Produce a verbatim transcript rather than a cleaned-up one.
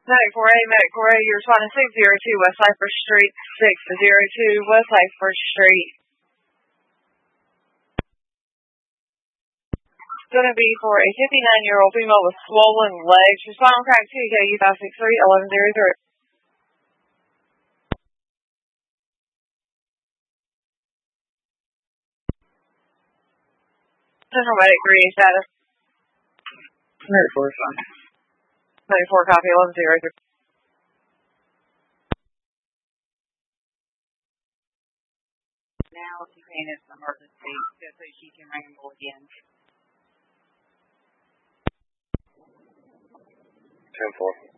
Medic four A, Medic four A, you're responding six zero two West Cypress Street, six zero two West Cypress Street. It's going to be for a fifty-nine-year-old female with swollen legs. Respond on crack two K U five six three eleven zero three. Central Medic three A status. Medic four is fine. Medic four copy eleven zero three. Now she's saying it's an emergency, just so she can ring them again. ten four.